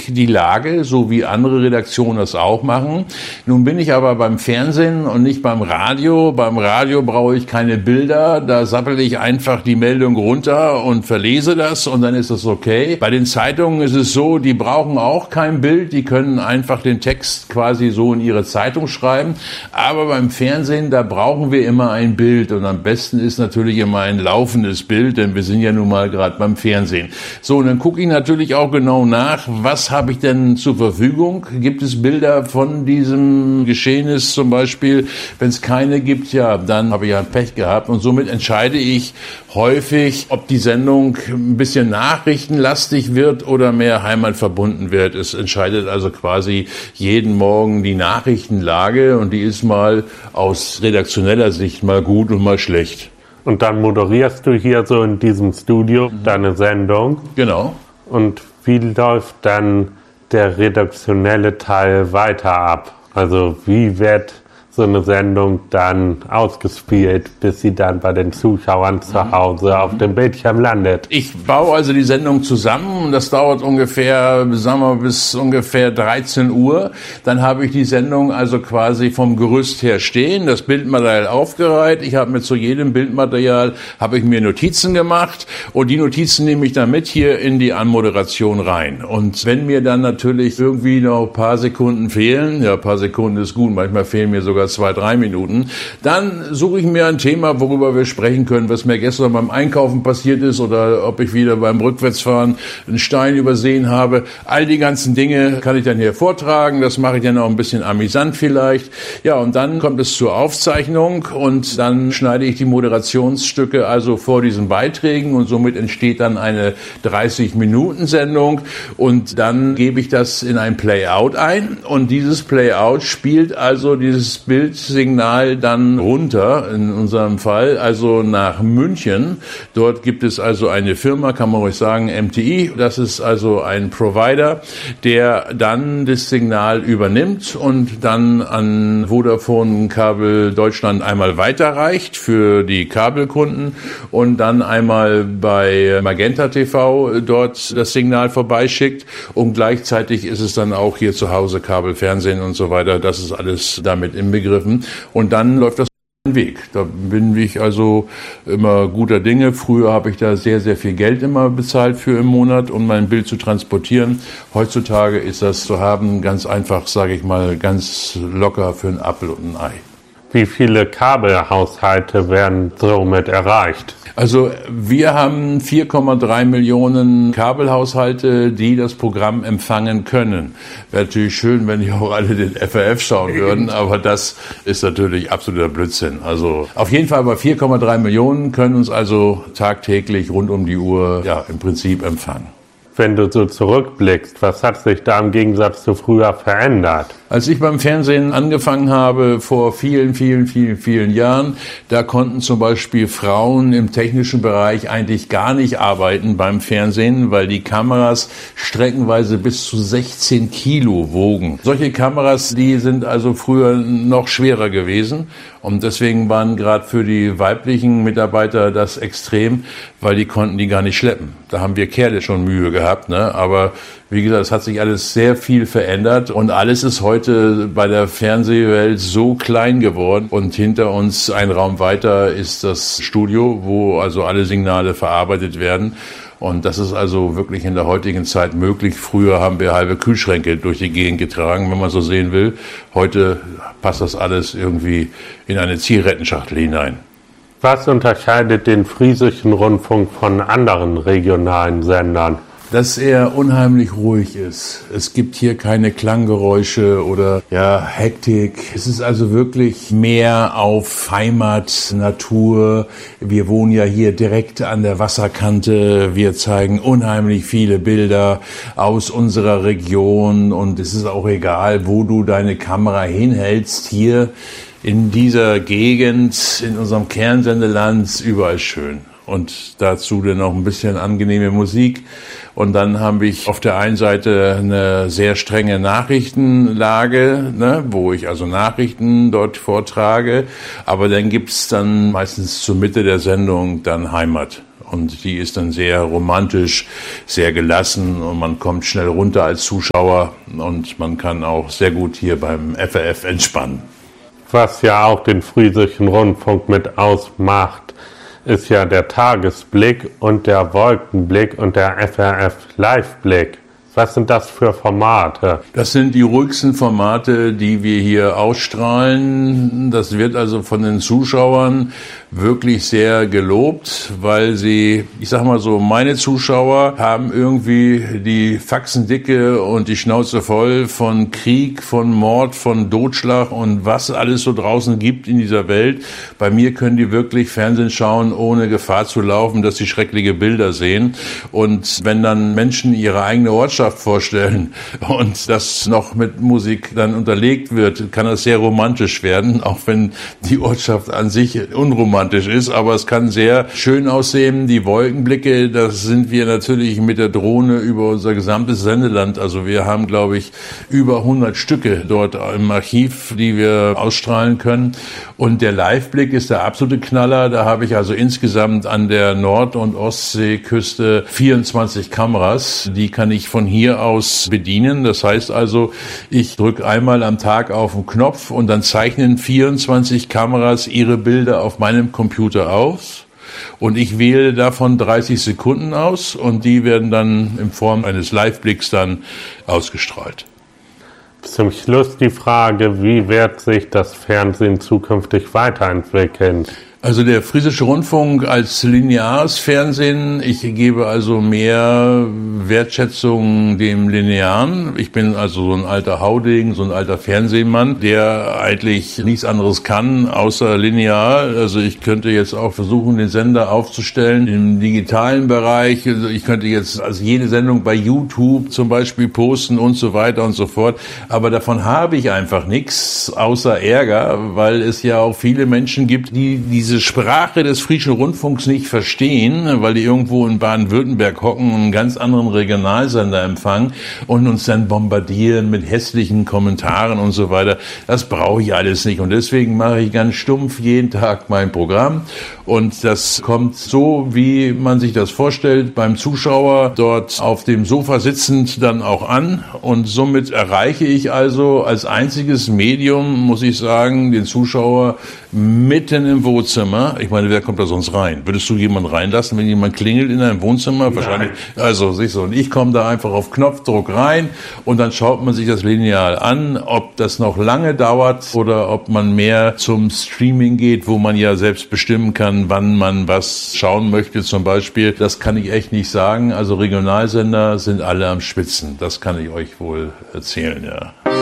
Blick, die Lage, so wie andere Redaktionen das auch machen. Nun bin ich aber beim Fernsehen und nicht beim Radio. Beim Radio brauche ich keine Bilder, da sappel ich einfach die Meldung runter und verlese das und dann ist das okay. Bei den Zeitungen ist es so, die brauchen auch kein Bild, die können einfach den Text quasi so in ihre Zeitung schreiben. Aber beim Fernsehen, da brauchen wir immer ein Bild und am besten ist natürlich immer ein laufendes Bild, denn wir sind ja nun mal gerade beim Fernsehen. So, und dann gucke ich natürlich auch genau nach, was habe ich denn zur Verfügung? Gibt es Bilder von diesem Geschehnis zum Beispiel? Wenn es keine gibt, ja, dann habe ich ja Pech gehabt und somit entscheide ich häufig, ob die Sendung ein bisschen nachrichtenlastig wird oder mehr heimatverbunden wird. Es entscheidet also quasi jeden Morgen die Nachrichtenlage und die ist mal aus redaktioneller Sicht mal gut und mal schlecht. Und dann moderierst du hier so in diesem Studio deine Sendung. Genau. Und wie läuft dann der redaktionelle Teil weiter ab? Also wie wird so eine Sendung dann ausgespielt, bis sie dann bei den Zuschauern zu Hause auf dem Bildschirm landet? Ich baue also die Sendung zusammen. Das dauert ungefähr, sagen wir, bis ungefähr 13 Uhr. Dann habe ich die Sendung also quasi vom Gerüst her stehen, das Bildmaterial aufgereiht. Ich habe mir zu jedem Bildmaterial habe ich mir Notizen gemacht und die Notizen nehme ich dann mit hier in die Anmoderation rein. Und wenn mir dann natürlich irgendwie noch ein paar Sekunden fehlen, ja, ein paar Sekunden ist gut, manchmal fehlen mir sogar 2-3 Minuten, dann suche ich mir ein Thema, worüber wir sprechen können, was mir gestern beim Einkaufen passiert ist oder ob ich wieder beim Rückwärtsfahren einen Stein übersehen habe. All die ganzen Dinge kann ich dann hier vortragen, das mache ich dann auch ein bisschen amüsant vielleicht. Ja, und dann kommt es zur Aufzeichnung und dann schneide ich die Moderationsstücke also vor diesen Beiträgen und somit entsteht dann eine 30-Minuten-Sendung und dann gebe ich das in ein Playout ein und dieses Playout spielt also dieses Bildsignal dann runter, in unserem Fall, also nach München. Dort gibt es also eine Firma, kann man ruhig sagen, MTI. Das ist also ein Provider, der dann das Signal übernimmt und dann an Vodafone Kabel Deutschland einmal weiterreicht für die Kabelkunden und dann einmal bei Magenta TV dort das Signal vorbeischickt und gleichzeitig ist es dann auch hier zu Hause Kabelfernsehen und so weiter. Das ist alles damit inbegriffen. Und dann läuft das Weg. Da bin ich also immer guter Dinge. Früher habe ich da sehr, sehr viel Geld immer bezahlt für im Monat, um mein Bild zu transportieren. Heutzutage ist das zu haben ganz einfach, sage ich mal, ganz locker für einen Apfel und ein Ei. Wie viele Kabelhaushalte werden somit erreicht? Also wir haben 4,3 Millionen Kabelhaushalte, die das Programm empfangen können. Wäre natürlich schön, wenn die auch alle den FRF schauen würden, aber das ist natürlich absoluter Blödsinn. Also auf jeden Fall bei 4,3 Millionen können uns also tagtäglich rund um die Uhr ja im Prinzip empfangen. Wenn du so zurückblickst, was hat sich da im Gegensatz zu früher verändert? Als ich beim Fernsehen angefangen habe, vor vielen Jahren, da konnten zum Beispiel Frauen im technischen Bereich eigentlich gar nicht arbeiten beim Fernsehen, weil die Kameras streckenweise bis zu 16 Kilo wogen. Solche Kameras, die sind also früher noch schwerer gewesen und deswegen waren gerade für die weiblichen Mitarbeiter das extrem, weil die konnten die gar nicht schleppen. Da haben wir Kerle schon Mühe gehabt, ne? Aber wie gesagt, es hat sich alles sehr viel verändert und alles ist heute bei der Fernsehwelt so klein geworden und hinter uns ein Raum weiter ist das Studio, wo also alle Signale verarbeitet werden. Und das ist also wirklich in der heutigen Zeit möglich. Früher haben wir halbe Kühlschränke durch die Gegend getragen, wenn man so sehen will. Heute passt das alles irgendwie in eine Zigarettenschachtel hinein. Was unterscheidet den Friesischen Rundfunk von anderen regionalen Sendern? Dass er unheimlich ruhig ist. Es gibt hier keine Klanggeräusche oder Hektik. Es ist also wirklich mehr auf Heimat, Natur. Wir wohnen ja hier direkt an der Wasserkante. Wir zeigen unheimlich viele Bilder aus unserer Region und es ist auch egal, wo du deine Kamera hinhältst. Hier in dieser Gegend, in unserem Kernsendeland, überall schön. Und dazu dann noch ein bisschen angenehme Musik. Und dann habe ich auf der einen Seite eine sehr strenge Nachrichtenlage, ne, wo ich also Nachrichten dort vortrage. Aber dann gibt's dann meistens zur Mitte der Sendung dann Heimat. Und die ist dann sehr romantisch, sehr gelassen und man kommt schnell runter als Zuschauer und man kann auch sehr gut hier beim FRF entspannen. Was ja auch den Friesischen Rundfunk mit ausmacht, ist ja der Tagesblick und der Wolkenblick und der FRF Liveblick. Was sind das für Formate? Das sind die ruhigsten Formate, die wir hier ausstrahlen. Das wird also von den Zuschauern wirklich sehr gelobt, weil sie, ich sag mal so, meine Zuschauer haben irgendwie die Faxendicke und die Schnauze voll von Krieg, von Mord, von Totschlag und was alles so draußen gibt in dieser Welt. Bei mir können die wirklich Fernsehen schauen, ohne Gefahr zu laufen, dass sie schreckliche Bilder sehen. Und wenn dann Menschen ihre eigene Ortschaft vorstellen und das noch mit Musik dann unterlegt wird, kann das sehr romantisch werden, auch wenn die Ortschaft an sich unromantisch ist, aber es kann sehr schön aussehen. Die Wolkenblicke, das sind wir natürlich mit der Drohne über unser gesamtes Sendeland, also wir haben, glaube ich, über 100 Stücke dort im Archiv, die wir ausstrahlen können. Und der Liveblick ist der absolute Knaller, da habe ich also insgesamt an der Nord- und Ostseeküste 24 Kameras, die kann ich von hier aus bedienen. Das heißt also, ich drücke einmal am Tag auf den Knopf und dann zeichnen 24 Kameras ihre Bilder auf meinem Computer aus. Und ich wähle davon 30 Sekunden aus und die werden dann in Form eines Liveblicks dann ausgestrahlt. Zum Schluss die Frage, wie wird sich das Fernsehen zukünftig weiterentwickeln? Also der Friesische Rundfunk als lineares Fernsehen, ich gebe also mehr Wertschätzung dem Linearen. Ich bin also so ein alter Haudegen, so ein alter Fernsehmann, der eigentlich nichts anderes kann, außer linear. Also ich könnte jetzt auch versuchen, den Sender aufzustellen im digitalen Bereich. Also ich könnte jetzt also jede Sendung bei YouTube zum Beispiel posten und so weiter und so fort. Aber davon habe ich einfach nichts, außer Ärger, weil es ja auch viele Menschen gibt, die diese Sprache des Friesischen Rundfunks nicht verstehen, weil die irgendwo in Baden-Württemberg hocken und einen ganz anderen Regionalsender empfangen und uns dann bombardieren mit hässlichen Kommentaren und so weiter. Das brauche ich alles nicht und deswegen mache ich ganz stumpf jeden Tag mein Programm und das kommt so, wie man sich das vorstellt, beim Zuschauer dort auf dem Sofa sitzend dann auch an und somit erreiche ich also als einziges Medium, muss ich sagen, den Zuschauer mitten im Wohnzimmer. Ich meine, wer kommt da sonst rein? Würdest du jemanden reinlassen, wenn jemand klingelt in deinem Wohnzimmer? Nein. Wahrscheinlich. Also, siehst du, und ich komme da einfach auf Knopfdruck rein und dann schaut man sich das lineal an, ob das noch lange dauert oder ob man mehr zum Streaming geht, wo man ja selbst bestimmen kann, wann man was schauen möchte zum Beispiel. Das kann ich echt nicht sagen. Also Regionalsender sind alle am Schwitzen. Das kann ich euch wohl erzählen, ja.